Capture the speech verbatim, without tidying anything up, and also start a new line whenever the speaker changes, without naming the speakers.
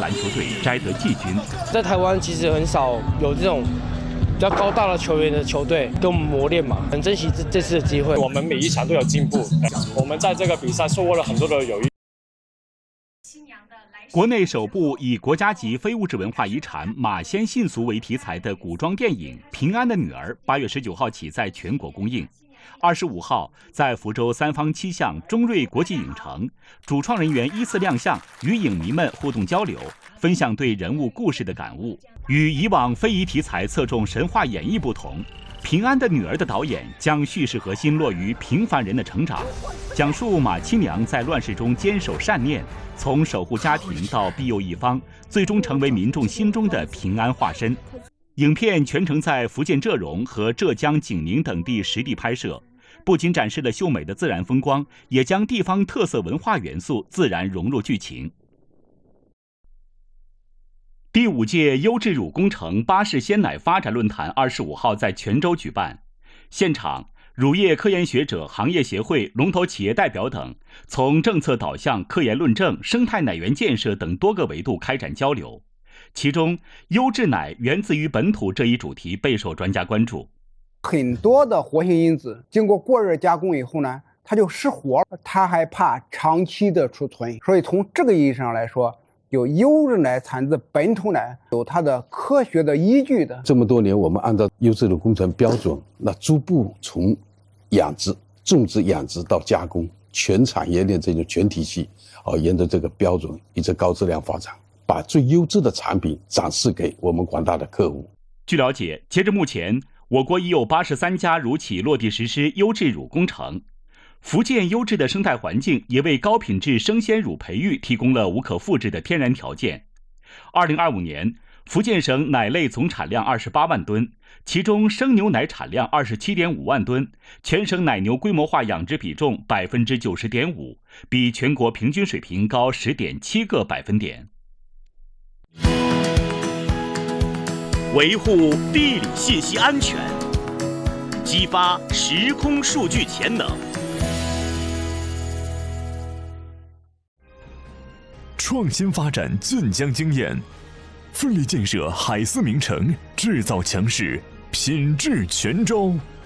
篮球队摘得季军。
在台湾其实很少有这种比较高大的球员的球队跟我们磨练嘛，很珍惜这这次的机会。
我们每一场都有进步，我们在这个比赛收获了很多的友谊。
国内首部以国家级非物质文化遗产马先信俗为题材的古装电影《平安的女儿》八月十九号起在全国公映。二十五号在福州三坊七巷中瑞国际影城，主创人员依次亮相，与影迷们互动交流，分享对人物故事的感悟。与以往非遗题材侧重神话演绎不同，《平安的女儿》的导演将叙事核心落于平凡人的成长，讲述马七娘在乱世中坚守善念，从守护家庭到庇佑一方，最终成为民众心中的平安化身。影片全程在福建浙荣和浙江景宁等地实地拍摄，不仅展示了秀美的自然风光，也将地方特色文化元素自然融入剧情。第五届优质乳工程巴氏鲜奶发展论坛二十五号在泉州举办，现场乳业科研学者、行业协会、龙头企业代表等从政策导向、科研论证、生态奶源建设等多个维度开展交流。其中，优质奶源自于本土这一主题备受专家关注。
很多的活性因子经过过热加工以后呢，它就失活，它还怕长期的储存，所以从这个意义上来说，有优质奶产自本土奶，有它的科学的依据的。
这么多年，我们按照优质乳工程标准，那逐步从养殖、种植、养殖到加工，全产业链这种全体系，哦，沿着这个标准一直高质量发展，把最优质的产品展示给我们广大的客户。
据了解，截至目前，我国已有八十三家乳企落地实施优质乳工程。福建优质的生态环境也为高品质生鲜乳培育提供了无可复制的天然条件。二零二五年，福建省奶类总产量二十八万吨，其中生牛奶产量二十七点五万吨，全省奶牛规模化养殖比重百分之九十点五，比全国平均水平高十点七个百分点。
维护地理信息安全，激发时空数据潜能。
创新发展俊江经验，奋力建设海思名城，制造强势，品质泉州。